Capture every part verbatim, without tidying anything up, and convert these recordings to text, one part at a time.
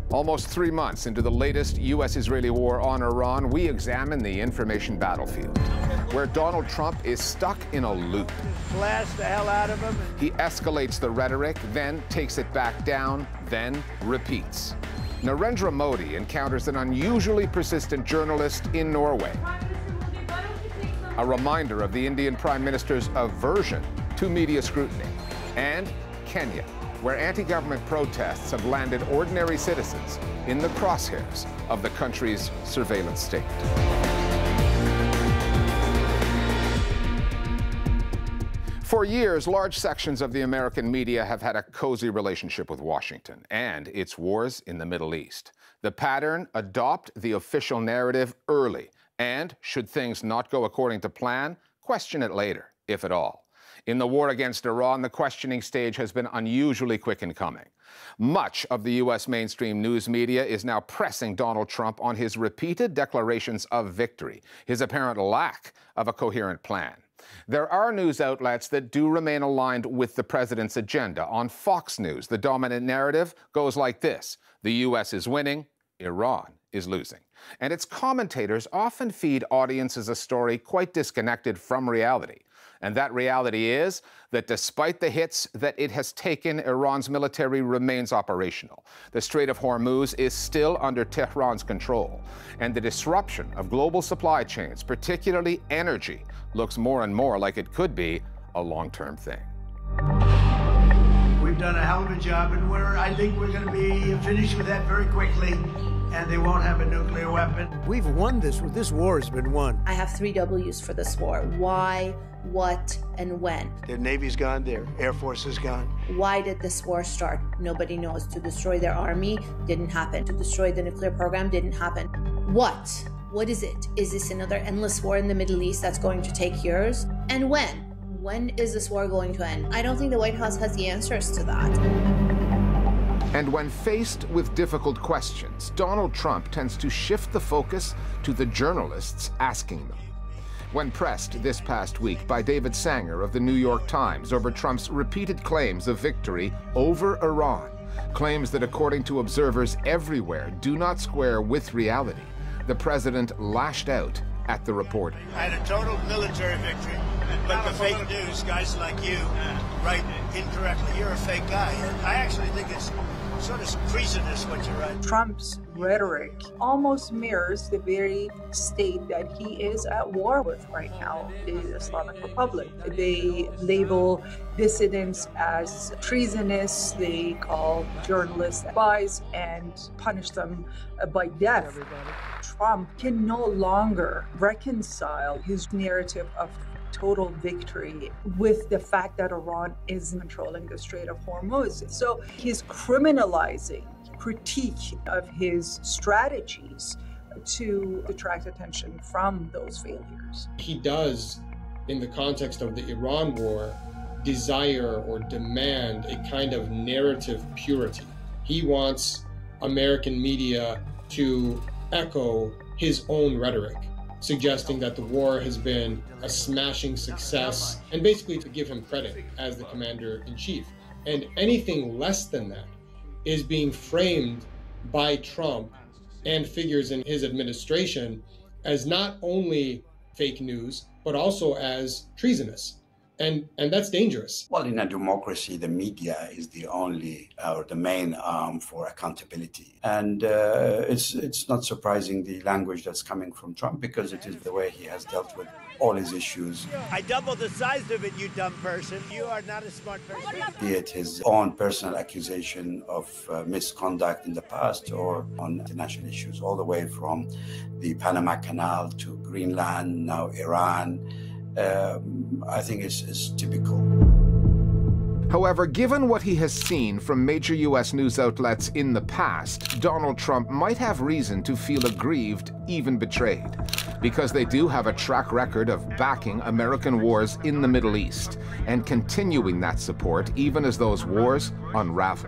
Almost three months into the latest U S Israeli war on Iran, we examine the information battlefield, where Donald Trump is stuck in a loop. Blast the hell out of him. He escalates the rhetoric, then takes it back down, then repeats. Narendra Modi encounters an unusually persistent journalist in Norway. A reminder of the Indian Prime Minister's aversion to media scrutiny. And Kenya, where anti-government protests have landed ordinary citizens in the crosshairs of the country's surveillance state. For years, large sections of the American media have had a cozy relationship with Washington and its wars in the Middle East. The pattern: adopt the official narrative early, and should things not go according to plan, question it later, if at all. In the war against Iran, the questioning stage has been unusually quick in coming. Much of the U S mainstream news media is now pressing Donald Trump on his repeated declarations of victory, his apparent lack of a coherent plan. There are news outlets that do remain aligned with the president's agenda. On Fox News, the dominant narrative goes like this: the U S is winning, Iran is losing. And its commentators often feed audiences a story quite disconnected from reality. And that reality is that despite the hits that it has taken, Iran's military remains operational. The Strait of Hormuz is still under Tehran's control. And the disruption of global supply chains, particularly energy, looks more and more like it could be a long-term thing. We've done a hell of a job, and we're, I think we're going to be finished with that very quickly, and they won't have a nuclear weapon. We've won this. This war has been won. I have three W's for this war: why, what, and when. Their Navy's gone, their Air Force is gone. Why did this war start? Nobody knows. To destroy their army didn't happen. To destroy the nuclear program didn't happen. What? What is it? Is this another endless war in the Middle East that's going to take years? And when? When is this war going to end? I don't think the White House has the answers to that. And when faced with difficult questions, Donald Trump tends to shift the focus to the journalists asking them. When pressed this past week by David Sanger of the New York Times over Trump's repeated claims of victory over Iran, claims that according to observers everywhere do not square with reality, the president lashed out at the reporter. I had a total military victory, but the fake news, guys like you, write incorrectly. You're a fake guy. I actually think it's sort of treasonous what you write. Trump's rhetoric almost mirrors the very state that he is at war with right now, the Islamic Republic. They label dissidents as treasonous, they call journalists spies and punish them by death. Trump can no longer reconcile his narrative of total victory with the fact that Iran is controlling the Strait of Hormuz. So he's criminalizing critique of his strategies to attract attention from those failures. He does, in the context of the Iran war, desire or demand a kind of narrative purity. He wants American media to echo his own rhetoric, suggesting that the war has been a smashing success, and basically to give him credit as the commander-in-chief. And anything less than that is being framed by Trump and figures in his administration as not only fake news, but also as treasonous. And, and that's dangerous. Well, in a democracy, the media is the only or the main arm for accountability. And uh, it's, it's not surprising the language that's coming from Trump, because it is the way he has dealt with all his issues. I doubled the size of it, you dumb person. You are not a smart person. Be it his own personal accusation of uh, misconduct in the past or on international issues, all the way from the Panama Canal to Greenland, now Iran. Um, I think it's, it's typical. However, given what he has seen from major U S news outlets in the past, Donald Trump might have reason to feel aggrieved, even betrayed, because they do have a track record of backing American wars in the Middle East and continuing that support even as those wars unravel.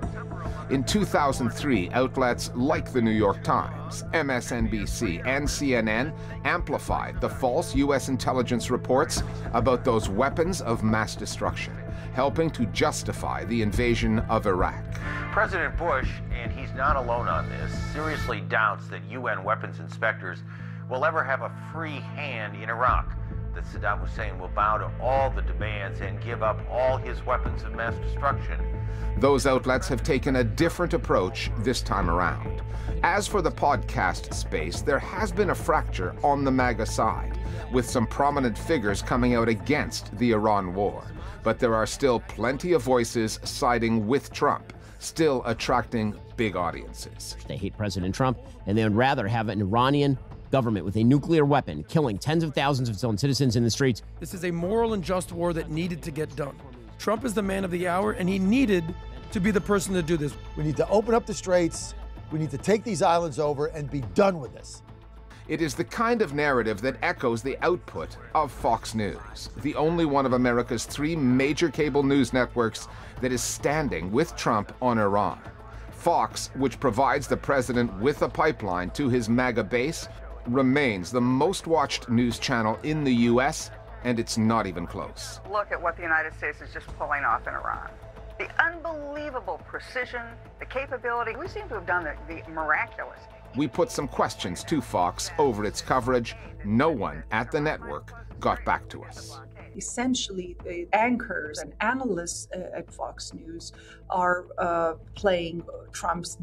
In two thousand three, outlets like the New York Times, M S N B C, and C N N amplified the false U S intelligence reports about those weapons of mass destruction, helping to justify the invasion of Iraq. President Bush, and he's not alone on this, seriously doubts that U N weapons inspectors will ever have a free hand in Iraq, that Saddam Hussein will bow to all the demands and give up all his weapons of mass destruction. Those outlets have taken a different approach this time around. As for the podcast space, there has been a fracture on the MAGA side, with some prominent figures coming out against the Iran war. But there are still plenty of voices siding with Trump, still attracting big audiences. They hate President Trump, and they would rather have an Iranian government with a nuclear weapon killing tens of thousands of its own citizens in the streets. This is a moral and just war that needed to get done. Trump is the man of the hour, and he needed to be the person to do this. We need to open up the straits. We need to take these islands over and be done with this. It is the kind of narrative that echoes the output of Fox News, the only one of America's three major cable news networks that is standing with Trump on Iran. Fox, which provides the president with a pipeline to his MAGA base, remains the most watched news channel in the U S, and it's not even close. Look at what the United States is just pulling off in Iran. The unbelievable precision, the capability. We seem to have done the, the miraculous. We put some questions to Fox over its coverage. No one at the network got back to us. Essentially, the anchors and analysts uh, at Fox News are uh, playing Trump's